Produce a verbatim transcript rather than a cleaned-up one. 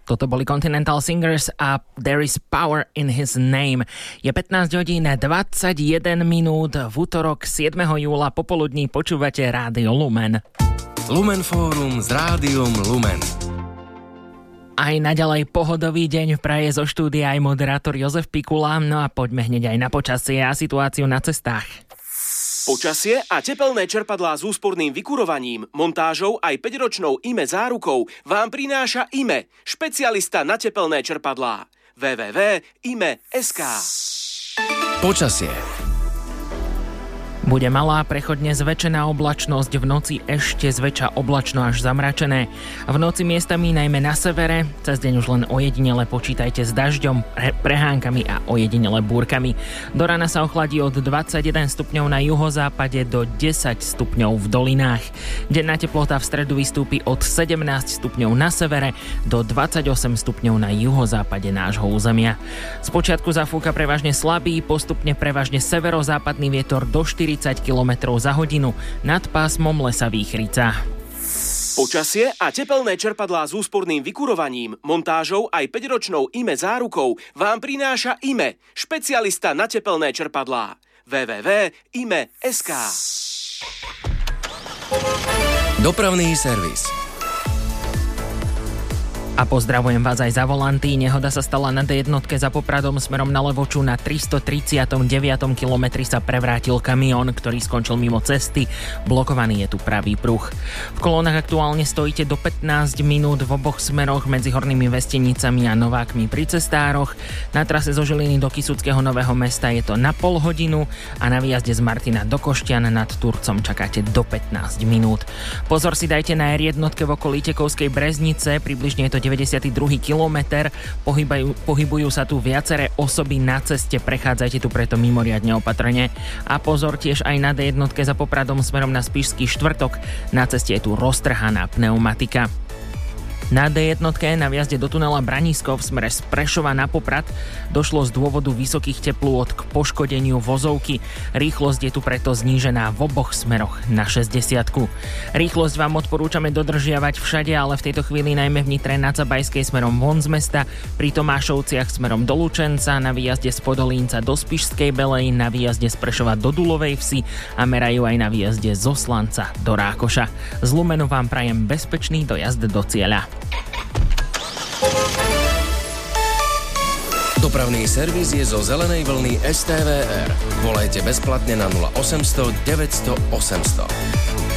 Toto boli Continental Singers a There is Power in His Name. Je pätnásť hodín dvadsaťjeden minút, v útorok siedmeho júla popoludní počúvate Rádio Lumen. Lumen Fórum s Rádiom Lumen. Aj naďalej pohodový deň v praje zo štúdia aj moderátor Jozef Pikula. No a poďme hneď aj na počasie a situáciu na cestách. Počasie a tepelné čerpadlá s úsporným vykurovaním, montážou aj päťročnou í em é zárukou vám prináša í em é, špecialista na tepelné čerpadlá. w w w bodka i m e bodka es ká. Počasie. Bude malá, prechodne zväčšená oblačnosť, v noci ešte zväčša oblačno až zamračené. V noci miestami najmä na severe, cez deň už len ojedinele počítajte s dažďom, pre- prehánkami a ojedinele búrkami. Do rána sa ochladí od dvadsaťjeden stupňov na juhozápade do desať stupňov v dolinách. Denná teplota v stredu vystúpi od sedemnásť stupňov na severe do dvadsaťosem stupňov na juhozápade nášho územia. Spočiatku zafúka prevažne slabý, postupne prevažne severozápadný vietor do štyridsať kilometrov za hodinu, nad pásmom lesa výchrica. Počasie a tepelné čerpadlá s úsporným vykurovaním, montážou aj päťročnou í em é zárukou vám prináša í em é, špecialista na tepelné čerpadlá. w w w bodka i m e bodka es ká. Dopravný servis. A pozdravujem vás aj za volanty. Nehoda sa stala na dé jednotke za Popradom smerom na Levoču. Na tristotridsiatom deviatom kilometri sa prevrátil kamión, ktorý skončil mimo cesty. Blokovaný je tu pravý pruh. V kolónach aktuálne stojíte do pätnásť minút v oboch smeroch medzi Hornými Vestenicami a Novákmi pri cestároch. Na trase zo Žiliny do Kysuckého Nového Mesta je to na pol hodinu a na výjazde z Martina do Koštian nad Turcom čakáte do pätnásť minút. Pozor si dajte na er jednotke v okolí Tekovskej Breznice, približne je to deväťdesiaty druhý kilometer, pohybujú, pohybujú sa tu viaceré osoby na ceste, prechádzajte tu preto mimoriadne opatrne. A pozor tiež aj na dé jednotke za Popradom smerom na Spišský Štvrtok, na ceste je tu roztrhaná pneumatika. Na dé jednotke na vjazde do tunela Branisko v smere z Prešova na Poprad došlo z dôvodu vysokých teplôt k poškodeniu vozovky. Rýchlosť je tu preto znížená v oboch smeroch na šesťdesiatku. Rýchlosť vám odporúčame dodržiavať všade, ale v tejto chvíli najmä v Nitre na Cabajskej smerom von z mesta, pri Tomášovciach smerom do Lučenca, na výjazde z Podolínca do Spišskej Belej, na výjazde z Prešova do Dulovej Vsi a merajú aj na výjazde zo Slanca do Rákoša. Z Lumenu vám prajem bezpečný dojazd do cieľa. Dopravný servis je zo zelenej vlny es té vé er. Volajte bezplatne na nula osemsto deväťsto osemsto.